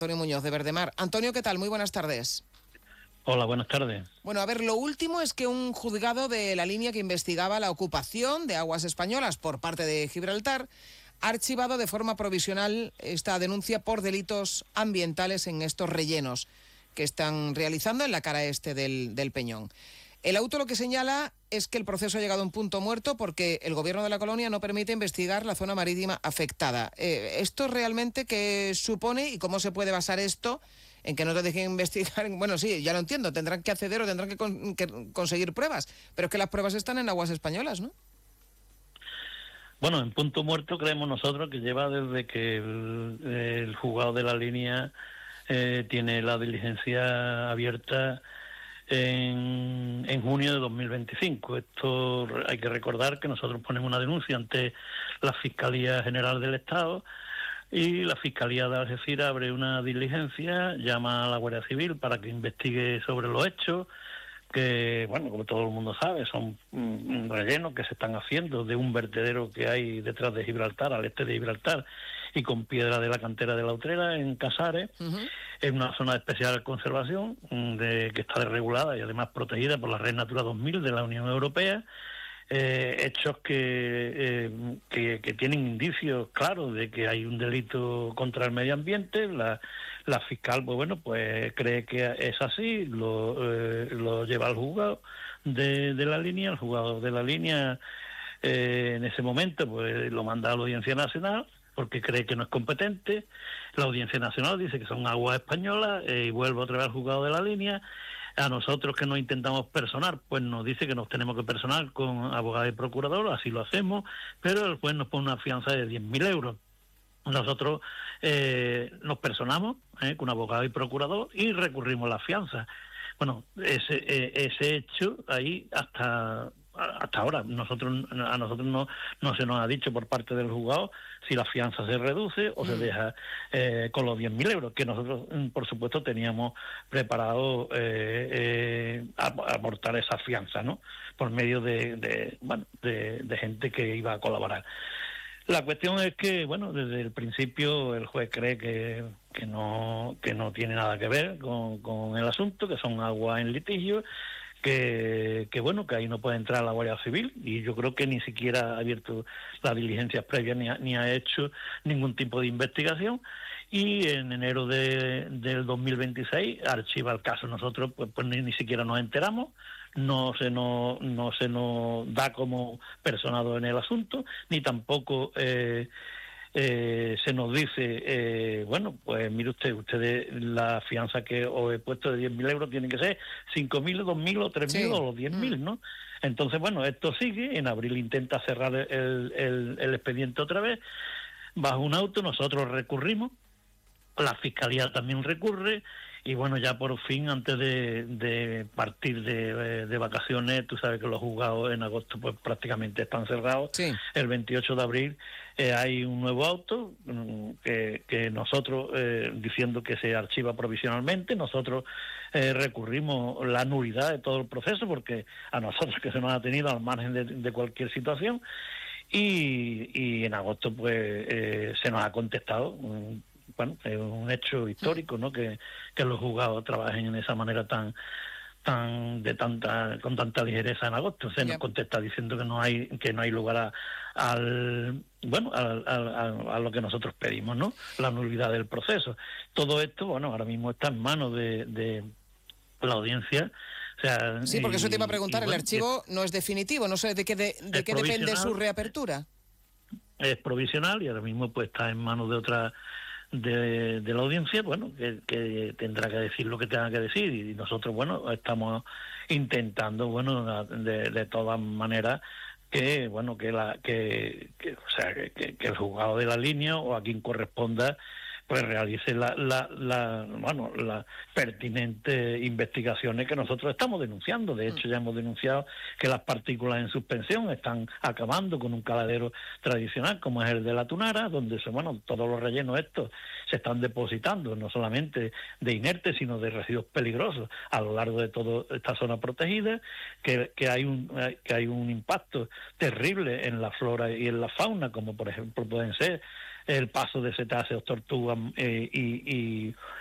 Antonio Muñoz, de Verdemar. Antonio, ¿qué tal? Muy buenas tardes. Hola, buenas tardes. Bueno, a ver, lo último es que un juzgado de la línea que investigaba la ocupación de aguas españolas por parte de Gibraltar ha archivado de forma provisional esta denuncia por delitos ambientales en estos rellenos que están realizando en la cara este del Peñón. El auto lo que señala es que el proceso ha llegado a un punto muerto porque el gobierno de la colonia no permite investigar la zona marítima afectada. ¿Esto realmente qué supone y cómo se puede basar esto en que no te dejen investigar? Bueno, sí, ya lo entiendo, tendrán que acceder o tendrán que conseguir pruebas, pero es que las pruebas están en aguas españolas, ¿no? Bueno, en punto muerto creemos nosotros que lleva desde que el juzgado de la línea tiene la diligencia abierta en junio de 2025. Esto hay que recordar que nosotros ponemos una denuncia ante la Fiscalía General del Estado y la Fiscalía de Algeciras abre una diligencia, llama a la Guardia Civil para que investigue sobre los hechos, que, bueno, como todo el mundo sabe, son rellenos que se están haciendo de un vertedero que hay detrás de Gibraltar, al este de Gibraltar, y con piedra de la cantera de la Utrera, en Casares, en una zona de especial conservación, que está regulada y además protegida por la Red Natura 2000 de la Unión Europea. Hechos que tienen indicios claros de que hay un delito contra el medio ambiente. La fiscal, pues bueno, pues cree que es así, lo lleva al juzgado de la línea. El juzgado de la línea en ese momento pues lo manda a la Audiencia Nacional porque cree que no es competente. La Audiencia Nacional dice que son aguas españolas y vuelve otra vez al juzgado de la línea. A nosotros que nos intentamos personar, pues nos dice que nos tenemos que personar con abogado y procurador, así lo hacemos, pero el juez nos pone una fianza de 10.000 euros. Nosotros nos personamos con abogado y procurador y recurrimos la fianza. Bueno, ese hecho ahí hasta ahora a nosotros no se nos ha dicho por parte del juzgado si la fianza se reduce o se deja con los 10.000 euros, que nosotros por supuesto teníamos preparado aportar esa fianza, ¿no? Por medio de gente que iba a colaborar. La cuestión es que, bueno, desde el principio el juez cree que no tiene nada que ver con el asunto, que son aguas en litigio, que bueno, que ahí no puede entrar la Guardia Civil, y yo creo que ni siquiera ha abierto las diligencias previas ni ha hecho ningún tipo de investigación, y en enero del 2026 archiva el caso. Nosotros pues ni siquiera nos enteramos, no se nos da como personado en el asunto, ni tampoco se nos dice, bueno, pues mire usted la fianza que os he puesto de 10.000 euros tiene que ser 5.000, 2.000 o 3.000 Sí. o los 10.000, ¿no? Entonces, bueno, esto sigue. En abril intenta cerrar el expediente otra vez, bajo un auto. Nosotros recurrimos, la Fiscalía también recurre, y bueno, ya por fin, antes de partir de vacaciones, tú sabes que los juzgados en agosto pues prácticamente están cerrados. Sí. El 28 de abril hay un nuevo auto que nosotros, diciendo que se archiva provisionalmente, nosotros recurrimos la nulidad de todo el proceso, porque a nosotros que se nos ha tenido al margen de cualquier situación, y en agosto pues se nos ha contestado. Bueno, es un hecho histórico, ¿no? Que los juzgados trabajen en esa manera con tanta ligereza en agosto. Se nos contesta diciendo que no hay lugar a lo que nosotros pedimos, ¿no? La nulidad del proceso. Todo esto, bueno, ahora mismo está en manos de la audiencia. O sea, Sí, porque eso te iba a preguntar, el archivo no es definitivo, no sé de qué depende su reapertura. Es provisional y ahora mismo pues está en manos de otra de la audiencia, bueno, que tendrá que decir lo que tenga que decir, y nosotros, bueno, estamos intentando, bueno, de todas maneras que, bueno, que el juzgado de la línea o a quien corresponda pues realice las pertinentes investigaciones que nosotros estamos denunciando. De hecho, ya hemos denunciado que las partículas en suspensión están acabando con un caladero tradicional como es el de la Tunara, donde todos los rellenos estos se están depositando, no solamente de inertes, sino de residuos peligrosos a lo largo de toda esta zona protegida, que hay un impacto terrible en la flora y en la fauna, como por ejemplo pueden ser el paso de cetáceos, tortugas